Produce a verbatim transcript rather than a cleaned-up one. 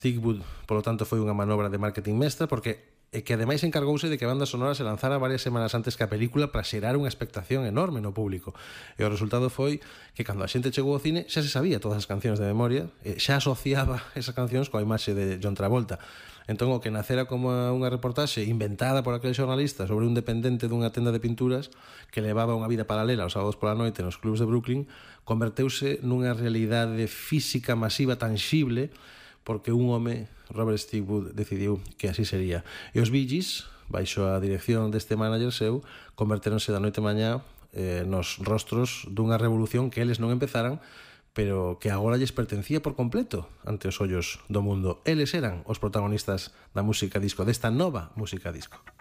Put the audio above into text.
Thicwood, polo tanto, foi unha manobra de marketing mestra, porque e que ademais encargouse de que a banda sonora se lanzara varias semanas antes que a película para xerar unha expectación enorme no público. E o resultado foi que cando a xente chegou ao cine xa se sabía todas as cancións de memoria, e xa asociaba esas cancións coa imaxe de John Travolta. Entón, o que nacera como unha reportaxe inventada por aquel xornalista sobre un dependente dunha tenda de pinturas que levaba unha vida paralela aos sábados pola noite nos clubs de Brooklyn, converteuse nunha realidade física masiva tangible porque un home, Robert Thicwood, decidiu que así sería. E os Bee Gees, baixo a dirección deste manager seu, converteronse da noite mañá eh, nos rostros dunha revolución que eles non empezaran, pero que agora lles pertencía por completo ante os ollos do mundo. Eles eran os protagonistas da música disco, desta nova música disco.